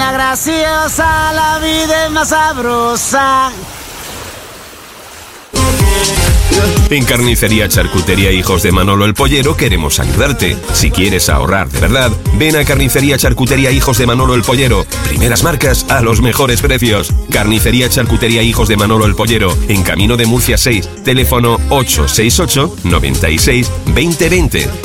la graciosa, la vida es más sabrosa. En Carnicería Charcutería Hijos de Manolo el Pollero queremos ayudarte. Si quieres ahorrar de verdad, ven a Carnicería Charcutería Hijos de Manolo el Pollero. Primeras marcas a los mejores precios. Carnicería Charcutería Hijos de Manolo el Pollero, en Camino de Murcia 6, teléfono 868 96 2020.